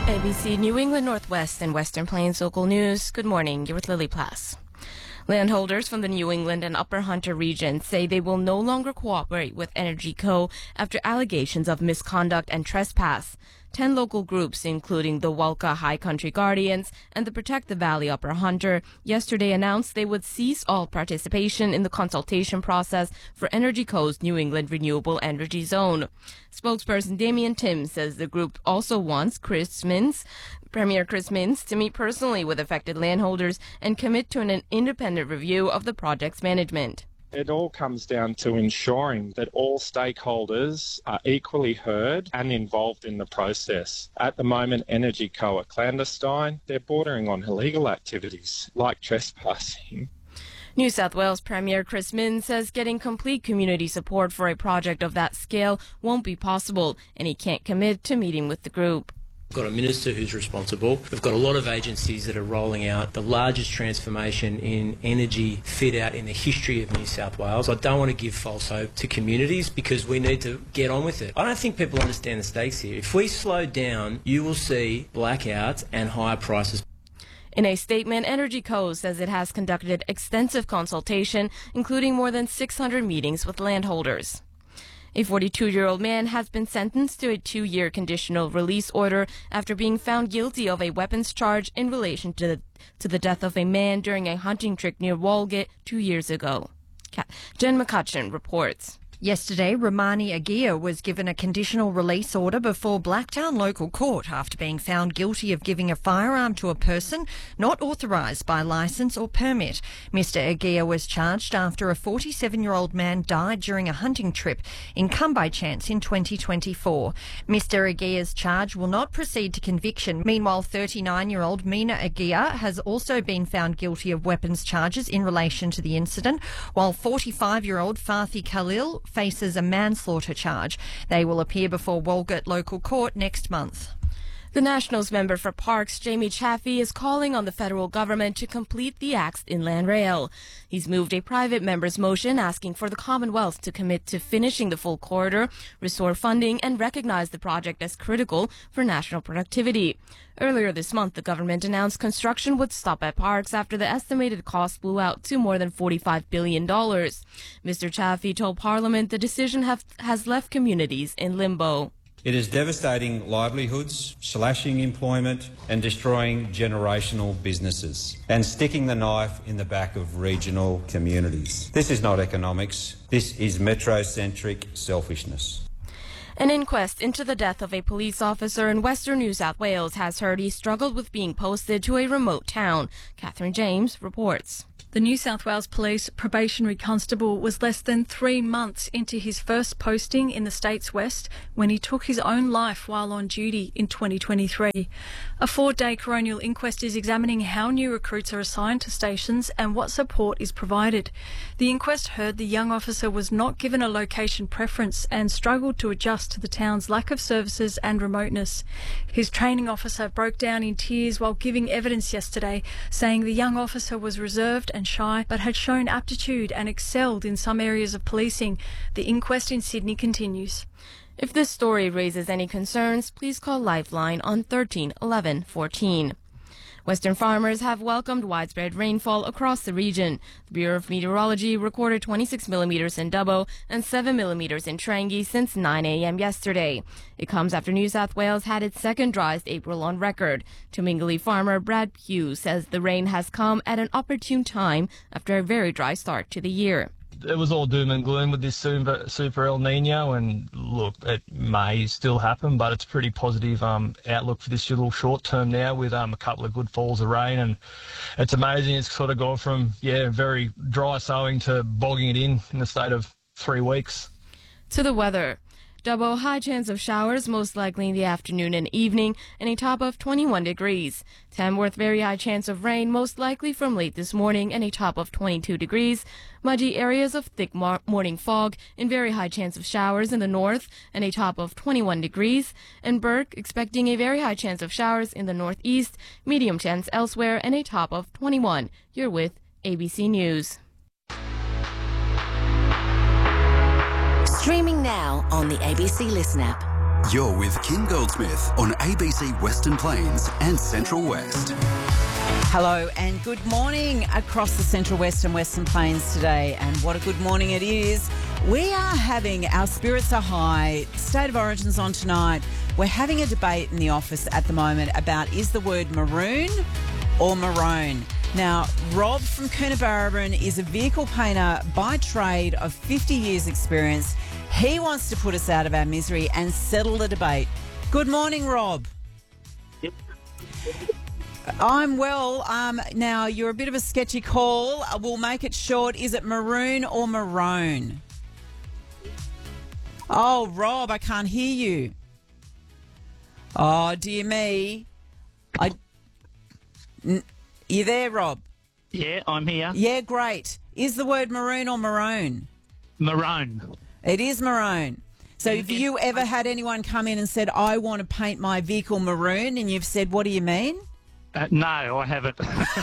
ABC New England Northwest and Western Plains local news. Good morning. You're with Lily Plass. Landholders from the New England and Upper Hunter regions say they will no longer cooperate with Energy Co. after allegations of misconduct and trespass. 10 local groups, including the Walka High Country Guardians and the Protect the Valley Upper Hunter, yesterday announced they would cease all participation in the consultation process for Energy Co.'s New England Renewable Energy Zone. Spokesperson Damian Tim says the group also wants Premier Chris Minns to meet personally with affected landholders and commit to an independent review of the project's management. It all comes down to ensuring that all stakeholders are equally heard and involved in the process. At the moment, Energy Co. are clandestine. They're bordering on illegal activities like trespassing. New South Wales Premier Chris Minns says getting complete community support for a project of that scale won't be possible, and he can't commit to meeting with the group. We've got a minister who's responsible. We've got a lot of agencies that are rolling out the largest transformation in energy fit out in the history of New South Wales. I don't want to give false hope to communities because we need to get on with it. I don't think people understand the stakes here. If we slow down, you will see blackouts and higher prices. In a statement, Energy Co. says it has conducted extensive consultation, including more than 600 meetings with landholders. A 42-year-old man has been sentenced to a 2-year conditional release order after being found guilty of a weapons charge in relation to the death of a man during a hunting trip near Walgett 2 years ago. Jen McCutcheon reports. Yesterday, Romani Agia was given a conditional release order before Blacktown Local Court after being found guilty of giving a firearm to a person not authorised by licence or permit. Mr Agia was charged after a 47-year-old man died during a hunting trip in Cumby-Chance in 2024. Mr Agia's charge will not proceed to conviction. Meanwhile, 39-year-old Mina Agia has also been found guilty of weapons charges in relation to the incident, while 45-year-old Fathi Khalil faces a manslaughter charge. They will appear before Walgett Local Court next month. The Nationals member for Parks, Jamie Chaffee, is calling on the federal government to complete the Axed Inland Rail. He's moved a private member's motion asking for the Commonwealth to commit to finishing the full corridor, restore funding, and recognize the project as critical for national productivity. Earlier this month, the government announced construction would stop at Parks after the estimated cost blew out to more than $45 billion. Mr. Chaffee told Parliament the decision has left communities in limbo. It is devastating livelihoods, slashing employment and destroying generational businesses and sticking the knife in the back of regional communities. This is not economics. This is metrocentric selfishness. An inquest into the death of a police officer in Western New South Wales has heard he struggled with being posted to a remote town. Catherine James reports. The New South Wales Police probationary constable was less than 3 months into his first posting in the state's west when he took his own life while on duty in 2023. A 4-day coronial inquest is examining how new recruits are assigned to stations and what support is provided. The inquest heard the young officer was not given a location preference and struggled to adjust to the town's lack of services and remoteness. His training officer broke down in tears while giving evidence yesterday, saying the young officer was reserved and shy, but had shown aptitude and excelled in some areas of policing. The inquest in Sydney continues. If this story raises any concerns, please call Lifeline on 13 11 14. Western farmers have welcomed widespread rainfall across the region. The Bureau of Meteorology recorded 26 millimeters in Dubbo and 7 millimeters in Trangie since 9 a.m. yesterday. It comes after New South Wales had its second driest April on record. Tumingali farmer Brad Pugh says the rain has come at an opportune time after a very dry start to the year. It was all doom and gloom with this super El Nino, and look, it may still happen, but it's pretty positive outlook for this little short term now with a couple of good falls of rain, and it's amazing. It's sort of gone from very dry sowing to bogging it in the state of 3 weeks. To the weather. Dubbo, high chance of showers, most likely in the afternoon and evening, and a top of 21 degrees. Tamworth, very high chance of rain, most likely from late this morning, and a top of 22 degrees. Mudgee, areas of thick morning fog, and very high chance of showers in the north, and a top of 21 degrees. And Burke, expecting a very high chance of showers in the northeast, medium chance elsewhere, and a top of 21. You're with ABC News. Streaming now on the ABC Listen app. You're with Kim Goldsmith on ABC Western Plains and Central West. Hello and good morning across the Central West and Western Plains today. And what a good morning it is. We are having, our spirits are high, State of Origin's on tonight. We're having a debate in the office at the moment about is the word maroon or maroon. Now, Rob from Coonabarabran is a vehicle painter by trade of 50 years experience. He wants to put us out of our misery and settle the debate. Good morning, Rob. Yep. I'm well. Now, you're a bit of a sketchy call. We'll make it short. Is it maroon or maroon? Oh, Rob, I can't hear you. Oh, dear me. You there, Rob? Yeah, I'm here. Yeah, great. Is the word maroon or maroon? Maroon. It is maroon. So have you ever had anyone come in and said, I want to paint my vehicle maroon, and you've said, what do you mean? No, I haven't.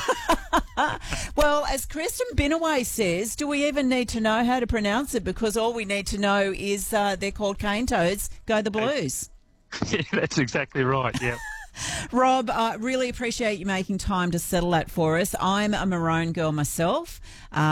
Well, as Kristen Binaway says, do we even need to know how to pronounce it? Because all we need to know is they're called cane toads. Go the Blues. Yeah, that's exactly right, yeah. Rob, I really appreciate you making time to settle that for us. I'm a maroon girl myself,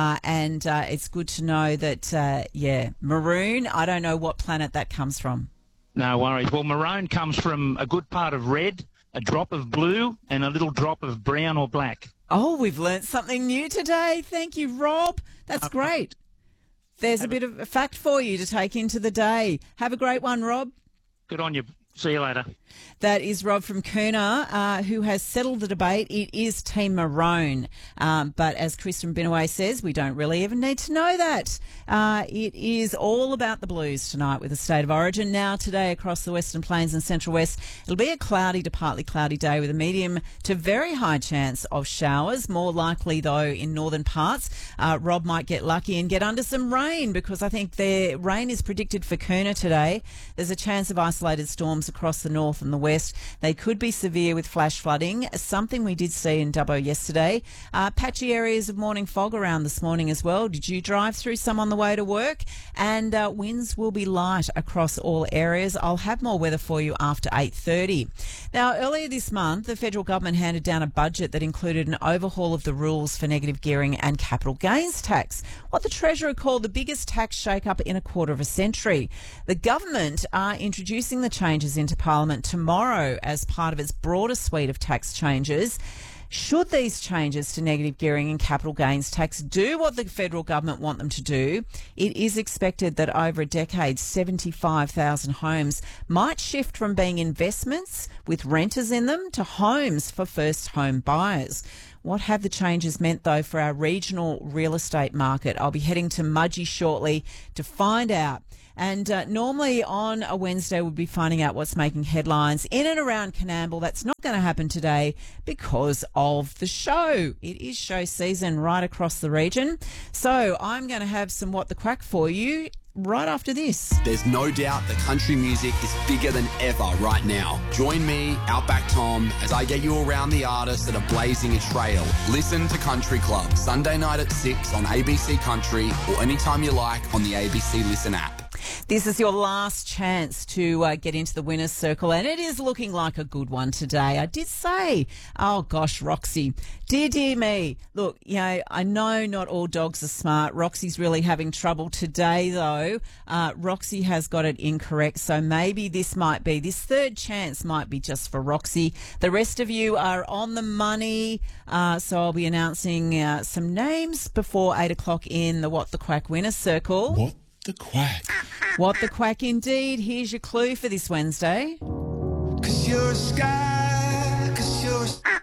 and it's good to know that, maroon, I don't know what planet that comes from. No worries. Well, maroon comes from a good part of red, a drop of blue, and a little drop of brown or black. Oh, we've learnt something new today. Thank you, Rob. That's great. There's a bit of a fact for you to take into the day. Have a great one, Rob. Good on you. See you later. That is Rob from Coona, who has settled the debate. It is Team Maroon. But as Kristen Binaway says, we don't really even need to know that. It is all about the Blues tonight with the State of Origin. Now, today across the Western Plains and Central West, it'll be a cloudy to partly cloudy day with a medium to very high chance of showers. More likely, though, in northern parts. Rob might get lucky and get under some rain because I think the rain is predicted for Coona today. There's a chance of isolated storms across the north and the west. They could be severe with flash flooding, something we did see in Dubbo yesterday. Patchy areas of morning fog around this morning as well. Did you drive through some on the way to work? And winds will be light across all areas. I'll have more weather for you after 8:30. Now, earlier this month, the federal government handed down a budget that included an overhaul of the rules for negative gearing and capital gains tax, what the Treasurer called the biggest tax shake-up in a quarter of a century. The government are introducing the changes into Parliament tomorrow as part of its broader suite of tax changes. Should these changes to negative gearing and capital gains tax do what the federal government want them to do, it is expected that over a decade, 75,000 homes might shift from being investments with renters in them to homes for first home buyers. What have the changes meant, though, for our regional real estate market? I'll be heading to Mudgee shortly to find out. And normally on a Wednesday we'll be finding out what's making headlines in and around Coonamble. That's not going to happen today because of the show. It is show season right across the region. So I'm going to have some What the Quack for you right after this. There's no doubt that country music is bigger than ever right now. Join me, Outback Tom, as I get you around the artists that are blazing a trail. Listen to Country Club, Sunday night at 6 on ABC Country or anytime you like on the ABC Listen app. This is your last chance to get into the winner's circle, and it is looking like a good one today. I did say, oh gosh, Roxy, dear me. Look, you know, I know not all dogs are smart. Roxy's really having trouble today, though. Roxy has got it incorrect, so maybe this third chance might be just for Roxy. The rest of you are on the money, so I'll be announcing some names before 8 o'clock in the What the Quack winner's circle. What the Quack? What the Quack indeed. Here's your clue for this Wednesday. 'Cause you're a sky, 'cause you're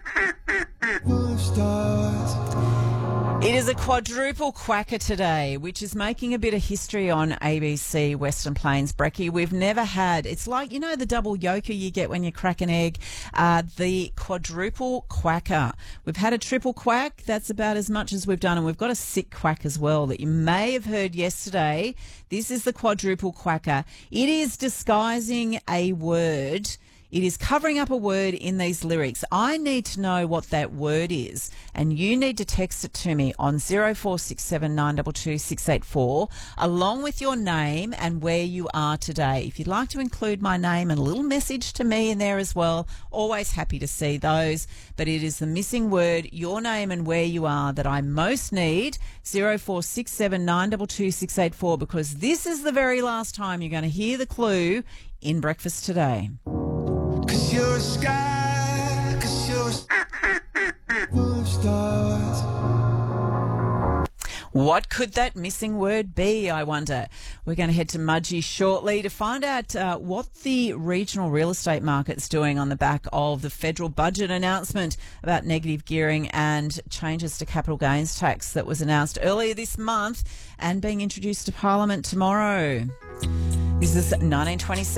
full of stars. It is a quadruple quacker today, which is making a bit of history on ABC Western Plains Brekkie. We've never had, it's like, you know, the double yoker you get when you crack an egg, the quadruple quacker. We've had a triple quack, that's about as much as we've done, and we've got a sick quack as well that you may have heard yesterday. This is the quadruple quacker. It is disguising a word It is covering up a word in these lyrics. I need to know what that word is, and you need to text it to me on 0467 922 684 along with your name and where you are today. If you'd like to include my name and a little message to me in there as well, always happy to see those. But it is the missing word, your name and where you are, that I most need. 0467 922 684, because this is the very last time you're going to hear the clue in Breakfast Today. 'Cause you're a sky, 'cause you're full of stars. What could that missing word be, I wonder? We're going to head to Mudgee shortly to find out what the regional real estate market's doing on the back of the federal budget announcement about negative gearing and changes to capital gains tax that was announced earlier this month and being introduced to Parliament tomorrow. This is 1927.